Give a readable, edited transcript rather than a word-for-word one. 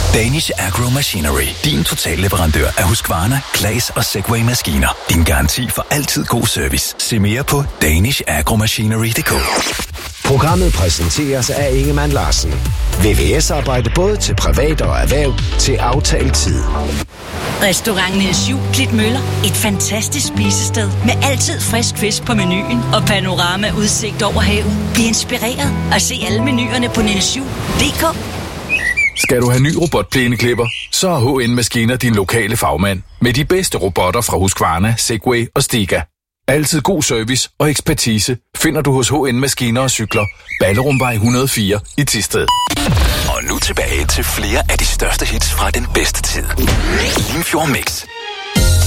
Danish Agro Machinery. Din totalleverandør af Husqvarna, Claas og Segway-maskiner. Din garanti for altid god service. Se mere på danishagromachinery.dk. Programmet præsenteres af Ingemann Larsen. VVS-arbejde både til privat og erhverv til aftalt tid. Restaurant Niels Juel, Klitmøller. Et fantastisk spisested med altid frisk fisk på menuen og panorama-udsigt over havet. Bliv inspireret og se alle menuerne på nielsjuel.dk. Skal du have ny robotplæneklipper, så er HN Maskiner din lokale fagmand. Med de bedste robotter fra Husqvarna, Segway og Stiga. Altid god service og ekspertise finder du hos HN Maskiner og Cykler. Ballerumvej 104 i Thisted. Og nu tilbage til flere af de største hits fra den bedste tid. Limfjord Mix.